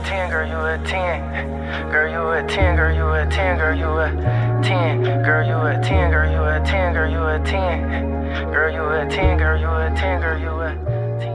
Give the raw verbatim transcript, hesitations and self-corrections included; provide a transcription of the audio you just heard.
ten, girl, you a ten. Girl, you a ten, girl, you a ten, girl, you a ten. Girl, you a ten, girl, you a ten, girl, you a ten. Girl, you a ten, girl, you a ten, girl, you a